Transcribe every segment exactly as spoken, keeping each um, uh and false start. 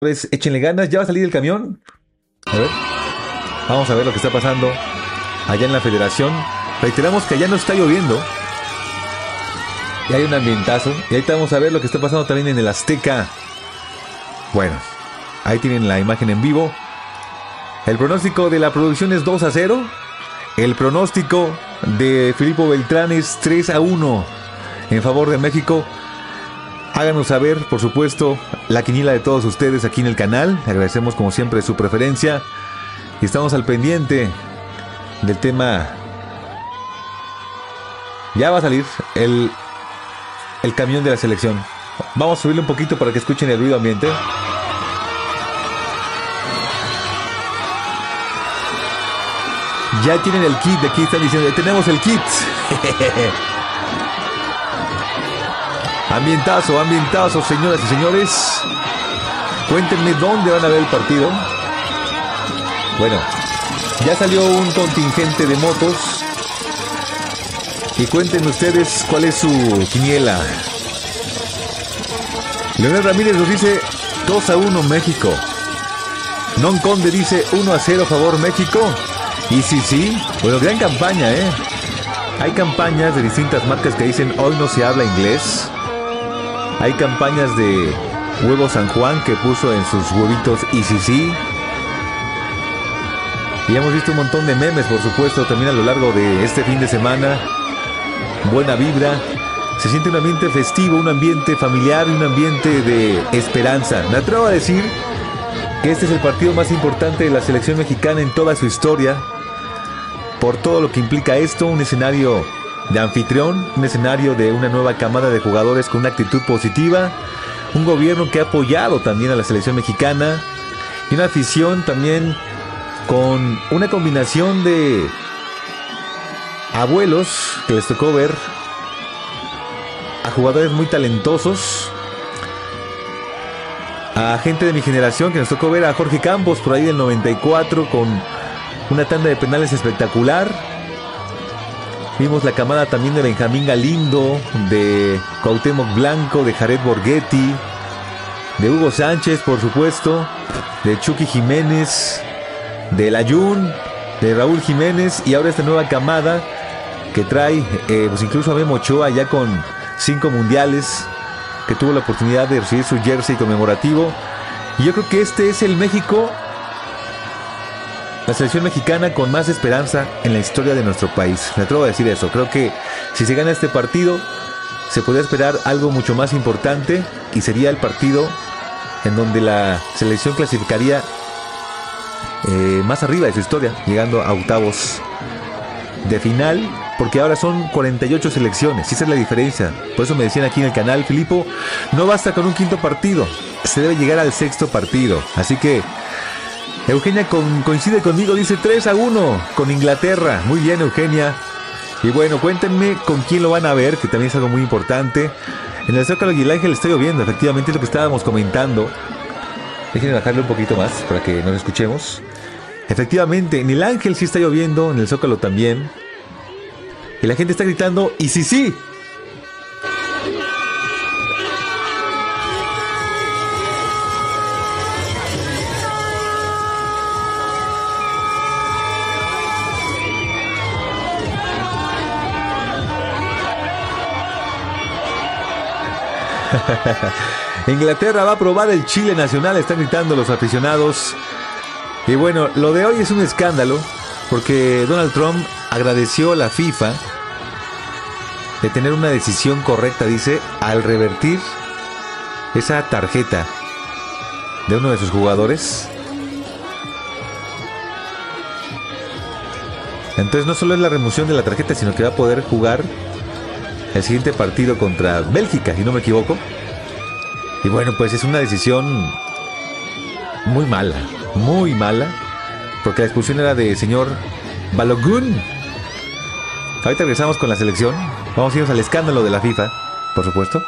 Pues échenle ganas, ya va a salir el camión. A ver, vamos a ver lo que está pasando allá en la Federación. Reiteramos que allá no está lloviendo y hay un ambientazo. Y ahí vamos a ver lo que está pasando también en el Azteca. Bueno, ahí tienen la imagen en vivo. El pronóstico de la producción es dos a cero. El pronóstico de Filipo Beltrán es tres a uno en favor de México. Háganos saber, por supuesto, la quiniela de todos ustedes aquí en el canal. Agradecemos como siempre su preferencia. Y estamos al pendiente del tema. Ya va a salir el, el camión de la selección. Vamos a subirle un poquito para que escuchen el ruido ambiente. Ya tienen el kit, de aquí están diciendo, ya tenemos el kit. Ambientazo, ambientazo, señoras y señores. Cuéntenme dónde van a ver el partido. Bueno, ya salió un contingente de motos. Y cuéntenme ustedes cuál es su quiniela. Leonel Ramírez nos dice dos a uno México. Non Conde dice uno a cero favor México. Y sí, sí, bueno, gran campaña, ¿eh? Hay campañas de distintas marcas que dicen hoy no se habla inglés. Hay campañas de Huevo San Juan que puso en sus huevitos y sí, sí. Y hemos visto un montón de memes, por supuesto, también a lo largo de este fin de semana. Buena vibra. Se siente un ambiente festivo, un ambiente familiar, un ambiente de esperanza. Me atrevo a decir que este es el partido más importante de la selección mexicana en toda su historia. Por todo lo que implica esto, un escenario de anfitrión, un escenario de una nueva camada de jugadores con una actitud positiva, un gobierno que ha apoyado también a la selección mexicana y una afición también con una combinación de abuelos que les tocó ver a jugadores muy talentosos, a gente de mi generación que nos tocó ver a Jorge Campos por ahí del noventa y cuatro con una tanda de penales espectacular. Vimos la camada también de Benjamín Galindo, de Cuauhtémoc Blanco, de Jared Borghetti, de Hugo Sánchez, por supuesto, de Chucky Jiménez, de Layún, de Raúl Jiménez, y ahora esta nueva camada que trae eh, pues incluso a Memo Ochoa ya con cinco mundiales, que tuvo la oportunidad de recibir su jersey conmemorativo. Y yo creo que este es el México, la selección mexicana con más esperanza en la historia de nuestro país. Me atrevo a decir eso. Creo que si se gana este partido, se podría esperar algo mucho más importante, y sería el partido en donde la selección clasificaría eh, más arriba de su historia, llegando a octavos de final, porque ahora son cuarenta y ocho selecciones. Esa es la diferencia. Por eso me decían aquí en el canal, Filipo, no basta con un quinto partido, se debe llegar al sexto partido. Así que Eugenia con, coincide conmigo, dice tres a uno con Inglaterra. Muy bien, Eugenia. Y bueno, cuéntenme con quién lo van a ver, que también es algo muy importante. En el Zócalo y el Ángel está lloviendo, efectivamente es lo que estábamos comentando. Déjenme bajarle un poquito más para que nos escuchemos. Efectivamente, en el Ángel sí está lloviendo, en el Zócalo también. Y la gente está gritando, y sí, sí. Inglaterra va a probar el chile nacional, están gritando los aficionados. Y bueno, lo de hoy es un escándalo, porque Donald Trump agradeció a la FIFA de tener una decisión correcta, dice, al revertir esa tarjeta de uno de sus jugadores. Entonces no solo es la remoción de la tarjeta, sino que va a poder jugar el siguiente partido contra Bélgica, si no me equivoco. Y bueno, pues es una decisión muy mala, muy mala, porque la expulsión era de señor Balogun. Ahorita regresamos con la selección. Vamos a irnos al escándalo de la FIFA, por supuesto.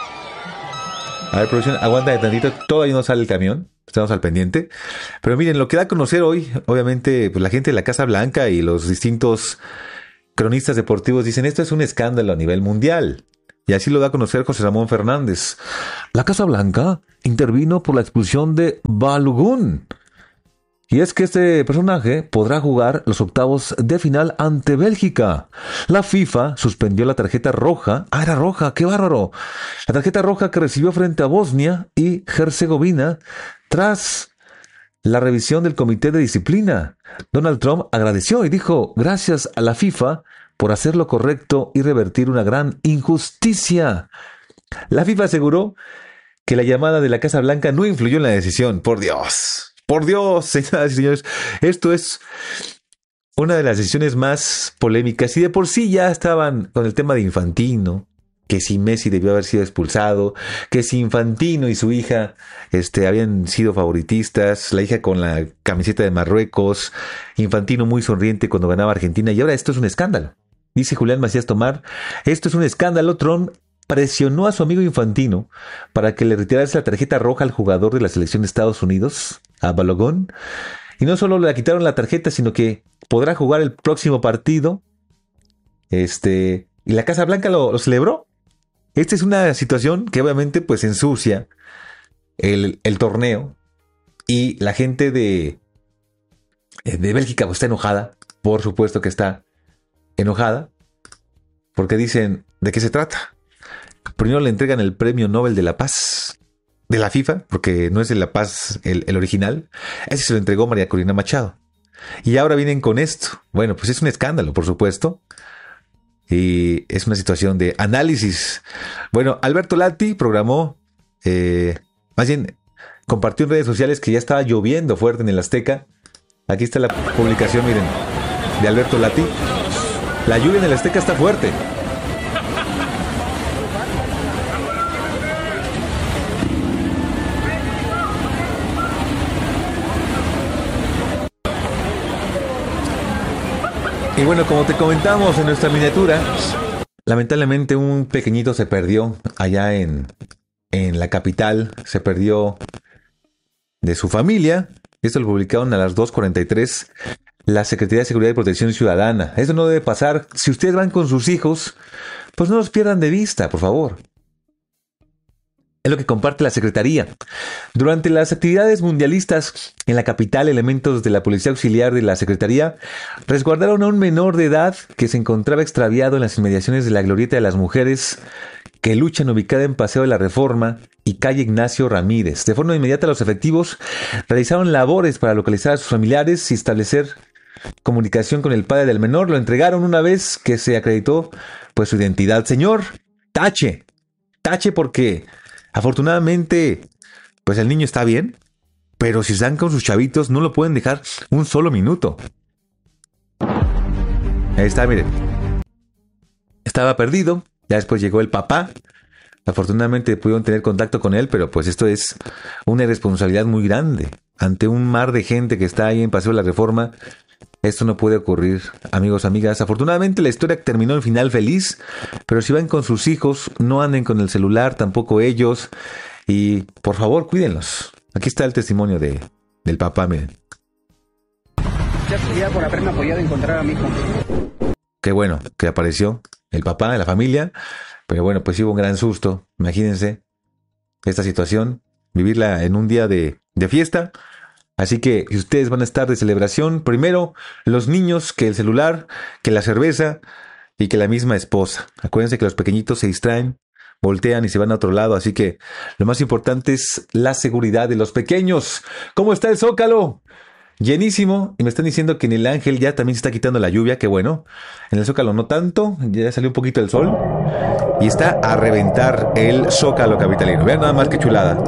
A ver, producción, aguanta de tantito. Todavía no sale el camión, estamos al pendiente. Pero miren, lo que da a conocer hoy, obviamente, pues la gente de la Casa Blanca y los distintos cronistas deportivos dicen, esto es un escándalo a nivel mundial. Y así lo da a conocer José Ramón Fernández. La Casa Blanca intervino por la expulsión de Balogun. Y es que este personaje podrá jugar los octavos de final ante Bélgica. La FIFA suspendió la tarjeta roja. Ah, era roja, qué bárbaro. La tarjeta roja que recibió frente a Bosnia y Herzegovina tras la revisión del Comité de Disciplina. Donald Trump agradeció y dijo: gracias a la FIFA por hacer lo correcto y revertir una gran injusticia. La FIFA aseguró que la llamada de la Casa Blanca no influyó en la decisión. Por Dios, por Dios, señoras y señores, esto es una de las decisiones más polémicas. Y de por sí ya estaban con el tema de Infantino, que si Messi debió haber sido expulsado, que si Infantino y su hija este, habían sido favoritistas, la hija con la camiseta de Marruecos, Infantino muy sonriente cuando ganaba Argentina, y ahora esto es un escándalo. Dice Julián Macías Tomar, esto es un escándalo. Trump presionó a su amigo Infantino para que le retirase la tarjeta roja al jugador de la selección de Estados Unidos, a Balogun, y no solo le quitaron la tarjeta, sino que podrá jugar el próximo partido, este, y la Casa Blanca lo, lo celebró. Esta es una situación que obviamente pues ensucia el, el torneo, y la gente de, de Bélgica pues, está enojada, por supuesto que está enojada, porque dicen, ¿de qué se trata? Primero le entregan el Premio Nobel de la Paz de la FIFA, porque no es de la Paz el, el original, ese se lo entregó María Corina Machado, y ahora vienen con esto. Bueno, pues es un escándalo, por supuesto, y es una situación de análisis. Bueno, Alberto Lati programó, eh, más bien compartió en redes sociales que ya estaba lloviendo fuerte en el Azteca. Aquí está la publicación, miren, de Alberto Lati. La lluvia en el Azteca está fuerte. Y bueno, como te comentamos en nuestra miniatura, lamentablemente un pequeñito se perdió allá en, en la capital, se perdió de su familia. Esto lo publicaron a las dos cuarenta y tres la Secretaría de Seguridad y Protección Ciudadana. Eso no debe pasar. Si ustedes van con sus hijos, pues no los pierdan de vista, por favor. Es lo que comparte la Secretaría. Durante las actividades mundialistas en la capital, elementos de la Policía Auxiliar de la Secretaría resguardaron a un menor de edad que se encontraba extraviado en las inmediaciones de la Glorieta de las Mujeres que luchan, ubicada en Paseo de la Reforma y calle Ignacio Ramírez. De forma inmediata, los efectivos realizaron labores para localizar a sus familiares y establecer comunicación con el padre del menor. Lo entregaron una vez que se acreditó pues su identidad. Señor, tache, tache porque afortunadamente pues el niño está bien, pero si están con sus chavitos no lo pueden dejar un solo minuto. Ahí está, miren. Estaba perdido, ya después llegó el papá. Afortunadamente pudieron tener contacto con él, pero pues esto es una irresponsabilidad muy grande. Ante un mar de gente que está ahí en Paseo de la Reforma, esto no puede ocurrir, amigos, amigas. Afortunadamente la historia terminó en final feliz, pero si van con sus hijos, no anden con el celular, tampoco ellos. Y por favor, cuídenlos. Aquí está el testimonio de, del papá, miren. Gracias por haberme apoyado a encontrar a mi hijo. Qué bueno que apareció el papá de la familia, pero bueno, pues sí hubo un gran susto. Imagínense esta situación, vivirla en un día de, de fiesta. Así que si ustedes van a estar de celebración, primero los niños, que el celular, que la cerveza y que la misma esposa. Acuérdense que los pequeñitos se distraen, voltean y se van a otro lado. Así que lo más importante es la seguridad de los pequeños. ¿Cómo está el Zócalo? Llenísimo. Y me están diciendo que en el Ángel ya también se está quitando la lluvia. Qué bueno. En el Zócalo no tanto. Ya salió un poquito el sol. Y está a reventar el Zócalo capitalino. Vean nada más que chulada.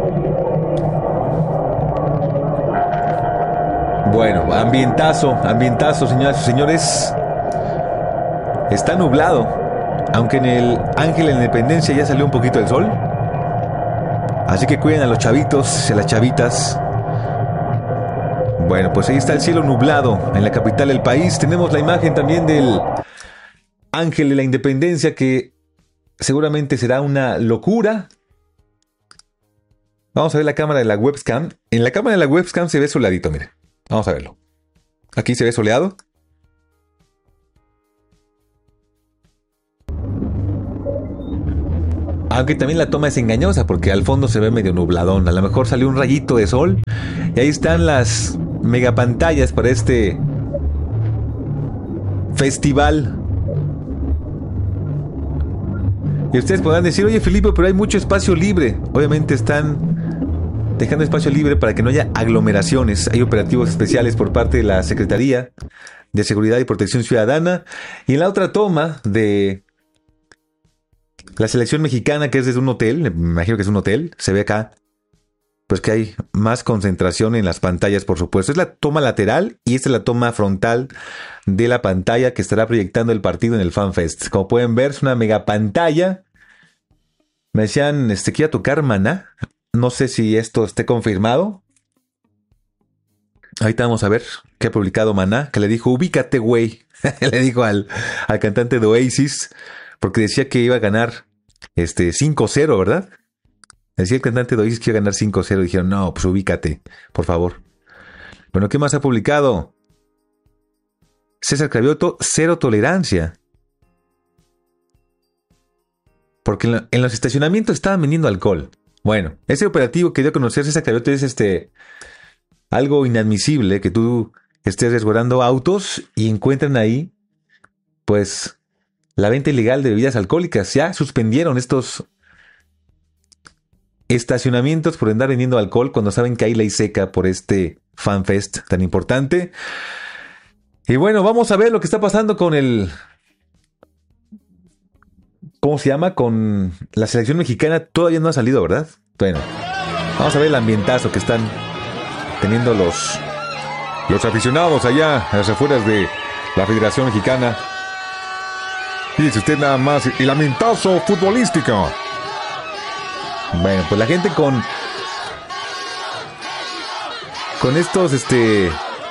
Bueno, ambientazo, ambientazo, señoras y señores. Está nublado, aunque en el Ángel de la Independencia ya salió un poquito el sol. Así que cuiden a los chavitos y a las chavitas. Bueno, pues ahí está el cielo nublado en la capital del país. Tenemos la imagen también del Ángel de la Independencia, que seguramente será una locura. Vamos a ver la cámara de la webcam. En la cámara de la webcam se ve soleadito, miren. Vamos a verlo. Aquí se ve soleado. Aunque también la toma es engañosa porque al fondo se ve medio nubladón. A lo mejor salió un rayito de sol. Y ahí están las megapantallas para este festival. Y ustedes podrán decir, oye Felipe, pero hay mucho espacio libre. Obviamente están dejando espacio libre para que no haya aglomeraciones. Hay operativos especiales por parte de la Secretaría de Seguridad y Protección Ciudadana. Y en la otra toma de la selección mexicana, que es desde un hotel, me imagino que es un hotel, se ve acá, pues que hay más concentración en las pantallas, por supuesto. Es la toma lateral y esta es la toma frontal de la pantalla que estará proyectando el partido en el FanFest. Como pueden ver, es una mega pantalla. Me decían este, que iba a tocar Maná. No sé si esto esté confirmado. Ahorita vamos a ver qué ha publicado Maná, que le dijo, ubícate, güey. Le dijo al, al cantante de Oasis, porque decía que iba a ganar este, cinco cero, ¿verdad? Decía el cantante de Oasis que iba a ganar cinco cero. Dijeron, no, pues ubícate, por favor. Bueno, ¿qué más ha publicado? César Cravioto, cero tolerancia. Porque en, la, en los estacionamientos estaban vendiendo alcohol. Bueno, ese operativo que dio a conocer César Cravioto es este, algo inadmisible, que tú estés resguardando autos y encuentran ahí, pues, la venta ilegal de bebidas alcohólicas. Ya suspendieron estos estacionamientos por andar vendiendo alcohol cuando saben que hay ley seca por este FanFest tan importante. Y bueno, vamos a ver lo que está pasando con el... ¿Cómo se llama? Con la selección mexicana. Todavía no ha salido, ¿verdad? Bueno, vamos a ver el ambientazo que están teniendo los, los aficionados allá a las afueras de la Federación Mexicana. Fíjese usted nada más, el ambientazo futbolístico. Bueno, pues la gente con con estos, este,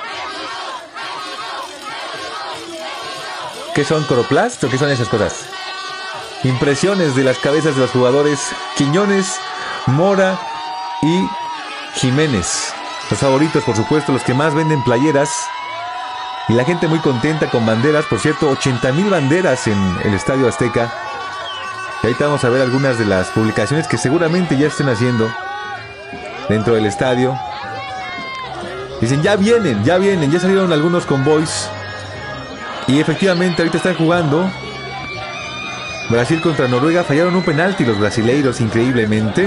¿qué son? ¿Coroplast o qué son esas cosas? Impresiones de las cabezas de los jugadores Quiñones, Mora y Jiménez. Los favoritos, por supuesto, los que más venden playeras. Y la gente muy contenta con banderas. Por cierto, ochenta mil banderas en el Estadio Azteca. Y ahorita vamos a ver algunas de las publicaciones que seguramente ya estén haciendo dentro del estadio. Dicen, ya vienen, ya vienen, ya salieron algunos convoys. Y efectivamente ahorita están jugando Brasil contra Noruega. Fallaron un penalti los brasileiros, increíblemente.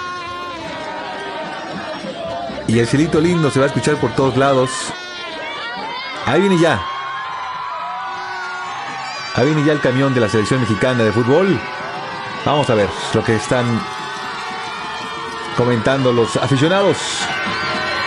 Y el cielito lindo se va a escuchar por todos lados. Ahí viene ya. Ahí viene ya el camión de la selección mexicana de fútbol. Vamos a ver lo que están comentando los aficionados.